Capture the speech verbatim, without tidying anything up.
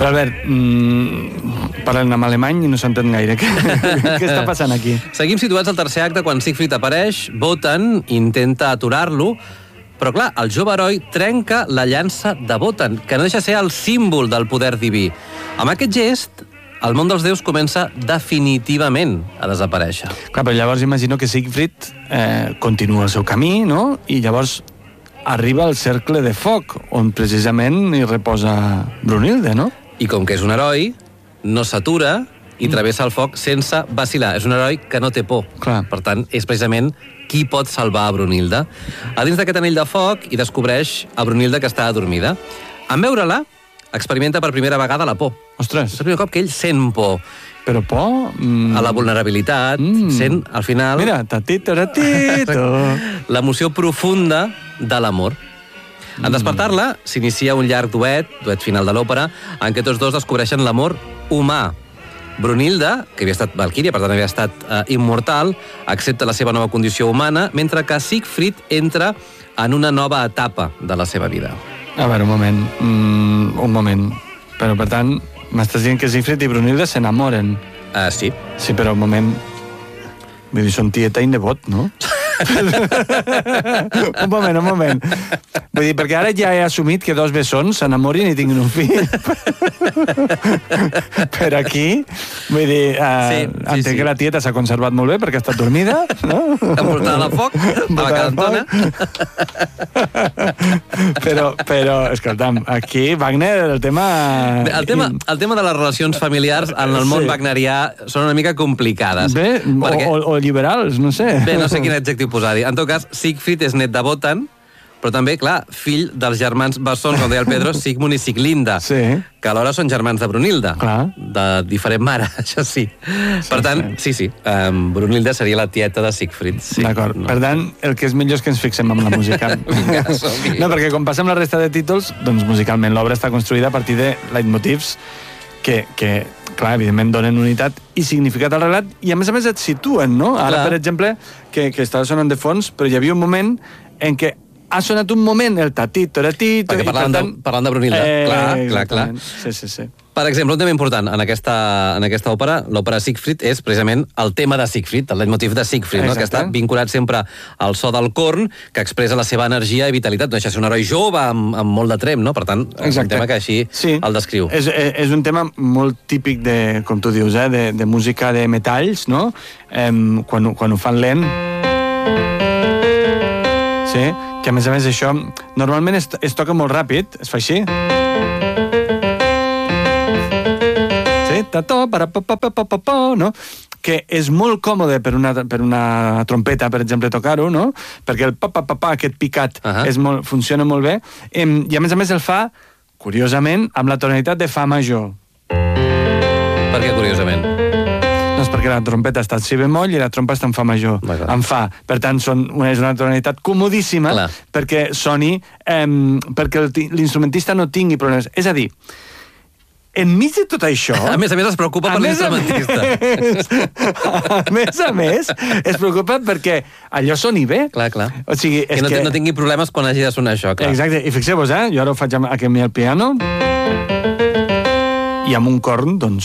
Però Albert, mmm, parlen en alemany i no s'entén gaire. Què, què està passant aquí? Seguim situats al tercer acte quan Siegfried apareix, Wotan intenta aturar-lo, però clar, el jove heroi trenca la llança de Wotan, que no deixa ser el símbol del poder diví. Amb aquest gest, el món dels déus comença definitivament a desaparèixer. Clar, però llavors imagino que Siegfried eh, continua el seu camí, no? I llavors arriba al cercle de foc, on precisament hi reposa Brunilde, no? I com que és un heroi, no s'atura i travessa el foc sense vacilar. És un heroi que no té por. Clar. Per tant, és precisament qui pot salvar a Brunilde. A dins d'aquest anell de foc hi descobreix a Brunilde que està adormida. En veure-la, experimenta per primera vegada la por. Ostres. És el primer cop que ell sent por. Però por... Mm. A la vulnerabilitat, mm. sent, al final... Mira, tatito, ratito... l'emoció profunda de l'amor. En despertar-la, s'inicia un llarg duet, duet final de l'òpera, en què tots dos descobreixen l'amor humà. Brunilde, que havia estat valquíria, per tant havia estat eh, immortal, accepta la seva nova condició humana, mentre que Siegfried entra en una nova etapa de la seva vida. A veure, un moment. Mm, un moment. Però, per tant, m'estàs dient que Siegfried i Brunilde s'enamoren. Uh, sí. Sí, però un moment... Vull dir, són tieta i nebot, no? un moment, un moment. Vull dir, perquè ara ja he assumit que dos bessons s'enamorin i tinguin un fill. Per aquí, vull dir, uh, sí, sí, entenc sí. que la tieta s'ha conservat molt bé perquè ha estat dormida, no? Envoltada de foc, a la cadentona. però, però, escolta'm, aquí Wagner, el tema... El tema, el tema de les relacions familiars en el món sí. wagnerià són una mica complicades. Bé, perquè... o, o liberals, no sé. Bé, no sé quin adjectiu posar-hi. En tot cas, Siegfried és net de Wotan, però també, clar, fill dels germans bessons, com deia el Pedro, Sigmund i Siglinda, sí. que alhora són germans de Brunilde, clar. De diferent mare, això sí. sí per tant, sí, sí, um, Brunilde seria la tieta de Siegfried. Sí. D'acord, no. Per tant, el que és millor és que ens fixem amb la música. Vinga, no, perquè com passa amb la resta de títols, doncs musicalment l'obra està construïda a partir de leitmotivs que, que clar, evidentment donen unitat i significat al relat i a més a més et situen, no? Ara, clar. Per exemple, que, que estava sonant de fons, però hi havia un moment en què ha sonat un moment el tatito, ratito... Perquè parlant, per tant... de, parlant de Brunilde, eh, clar, clar, clar. Sí, sí, sí. Per exemple, un tema important en aquesta, en aquesta òpera, l'òpera Siegfried, és precisament el tema de Siegfried, el leitmotiv de Siegfried, no? Que està vinculat sempre al so del corn, que expressa la seva energia i vitalitat. No deixa ser un heroi jove amb, amb molt de trem, no? Per tant, és un tema que així sí. el descriu. És, és un tema molt típic de, com tu dius, eh? de, de música de metalls, no? Eh, quan, quan ho fan lent... Sí, que a més a més això normalment es, es toca molt ràpid, es fa així. Sí, ta-to, para-pa-pa-pa-pa-pa, no? Que és molt còmode per una, per una trompeta, per exemple, tocar-ho, no? Perquè el pa-pa-pa-pa, aquest picat, uh-huh. és molt, funciona molt bé. I a més a més el fa, curiosament, amb la tonalitat de fa major. Per què, curiosament? Doncs perquè la trompeta està en si bemoll i la trompa està en fa major, Vaja. en fa. Per tant, són, és una tonalitat comodíssima Clar. perquè soni, eh, perquè l'instrumentista no tingui problemes. És a dir, enmig de tot això... A més a més es preocupa per l'instrumentista. A més a més, es preocupa perquè allò soni bé. Clar, clar. O sigui, és que no, que... no tingui problemes quan hagi de sonar això, clar. Exacte, i fixeu-vos, eh? Jo ara ho faig aquí al piano i amb un corn, doncs,